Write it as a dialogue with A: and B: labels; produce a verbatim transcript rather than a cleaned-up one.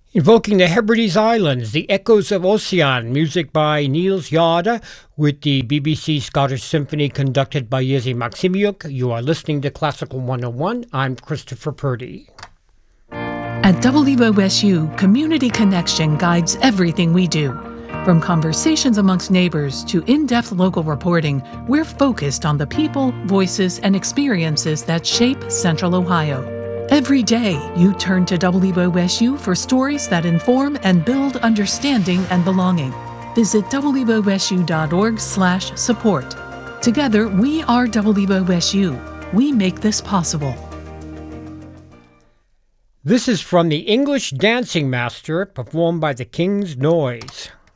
A: Invoking the Hebrides Islands, the Echoes of Ossian, music by Niels Jade, with the B B C Scottish Symphony conducted by Jerzy Maksymyuk. You are listening to Classical one oh one. I'm Christopher Purdy.
B: At W O S U, Community Connection guides everything we do. From conversations amongst neighbors to in-depth local reporting, we're focused on the people, voices, and experiences that shape Central Ohio. Every day, you turn to W O S U for stories that inform and build understanding and belonging. Visit W O S U dot org slash support. Together, we are W O S U. We make this possible.
A: This is from the English Dancing Master, performed by the King's Noise.